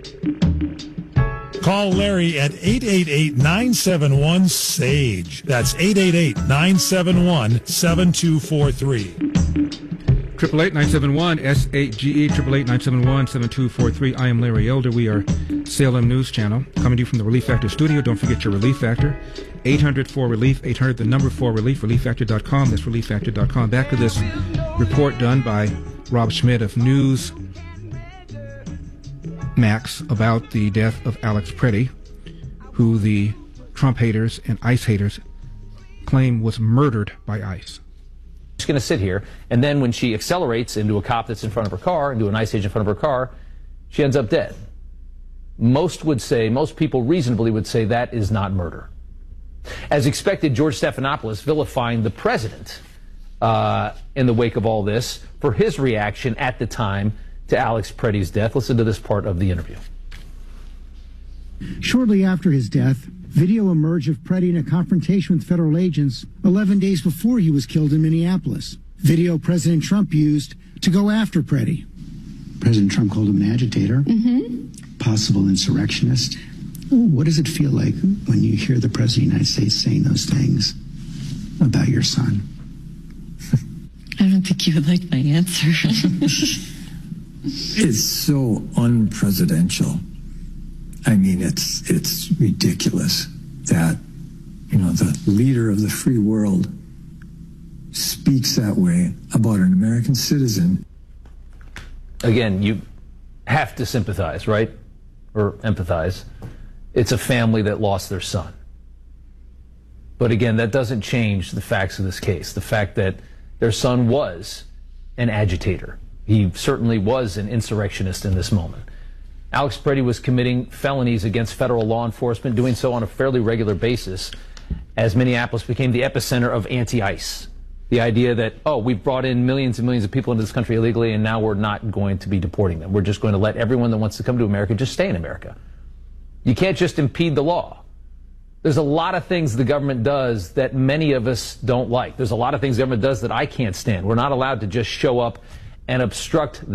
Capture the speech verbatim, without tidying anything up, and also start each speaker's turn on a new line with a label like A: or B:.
A: Call Larry at eight eight eight, nine seven one, S A G E. That's eight eight eight, nine seven one, seven two four three.
B: eight eight eight, nine seven one, S A G E, eight eight eight, nine seven one, seven two four three. I am Larry Elder. We are Salem News Channel, coming to you from the Relief Factor studio. Don't forget your Relief Factor, eight hundred four relief, eight hundred, the number four relief, relief factor dot com. That's relief factor dot com. Back to this report done by Rob Schmidt of News Max about the death of Alex Preddy, who the Trump haters and ICE haters claim was murdered by ICE.
C: She's going to sit here, and then when she accelerates into a cop that's in front of her car, into an ICE agent in front of her car, she ends up dead. Most would say, most people reasonably would say that is not murder. As expected, George Stephanopoulos vilifying the president uh, in the wake of all this for his reaction at the time to Alex Preddy's death. Listen to this part of the interview.
D: Shortly after his death, video emerged of Preddy in a confrontation with federal agents eleven days before he was killed in Minneapolis. Video President Trump used to go after Preddy.
E: President Trump called him an agitator,
D: Mm-hmm.
E: possible insurrectionist. What does it feel like when you hear the President of the United States saying those things about your son?
F: I don't think you would like my answer.
G: It's so unpresidential. I mean, it's it's ridiculous that, you know, the leader of the free world speaks that way about an American citizen.
C: Again, you have to sympathize, right? Or empathize. It's a family that lost their son. But again, that doesn't change the facts of this case. The fact that their son was an agitator. He certainly was an insurrectionist in this moment. Alex Preddy was committing felonies against federal law enforcement, doing so on a fairly regular basis, as Minneapolis became the epicenter of anti-ICE. The idea that, oh, we've brought in millions and millions of people into this country illegally, and now we're not going to be deporting them. We're just going to let everyone that wants to come to America just stay in America. You can't just impede the law. There's a lot of things the government does that many of us don't like. There's a lot of things the government does that I can't stand. We're not allowed to just show up and obstruct